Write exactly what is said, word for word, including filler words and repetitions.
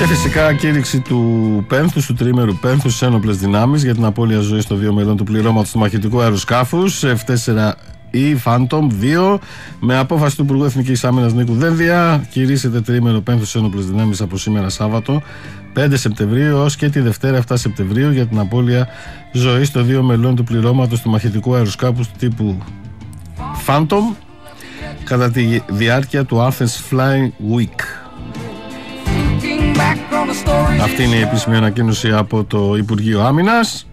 Και φυσικά κήρυξη του πένθους, του τριήμερου πένθους στις ένοπλες δυνάμεις για την απώλεια ζωής των δύο μελών του πληρώματος του μαχητικού αεροσκάφους εφ τέσσερα ή Phantom δύο. Με απόφαση του Υπουργού Εθνικής Άμυνας Νίκου Δένδια, κηρύσσεται τριήμερο πένθους στις ένοπλες δυνάμεις από σήμερα Σάββατο πέντε Σεπτεμβρίου έως και τη Δευτέρα επτά Σεπτεμβρίου για την απώλεια ζωής των δύο μελών του πληρώματος του μαχητικού αεροσκάφους του τύπου Phantom κατά τη διάρκεια του Athens Flying Week. Αυτή είναι η επίσημη ανακοίνωση από το Υπουργείο Άμυνας.